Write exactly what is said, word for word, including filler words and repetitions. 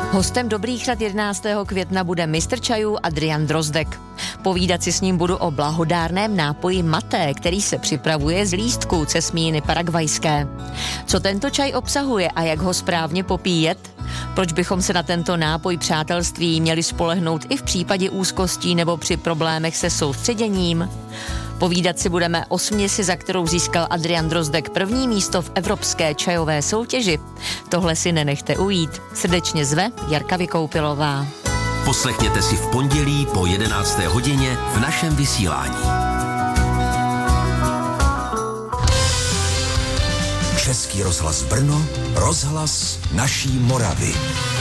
Hostem Dobrých rad jedenáctého května bude mistr čajů Adrian Drozdek. Povídat si s ním budu o blahodárném nápoji maté, který se připravuje z lístků cesmíny paragvajské. Co tento čaj obsahuje a jak ho správně popíjet? Proč bychom se na tento nápoj přátelství měli spolehnout i v případě úzkostí nebo při problémech se soustředěním? Povídat si budeme o směsi, za kterou získal Adrian Drozdek první místo v evropské čajové soutěži. Tohle si nenechte ujít. Srdečně zve Jarka Vykoupilová. Poslechněte si v pondělí po jedenácté hodině v našem vysílání. Český rozhlas Brno, rozhlas naší Moravy.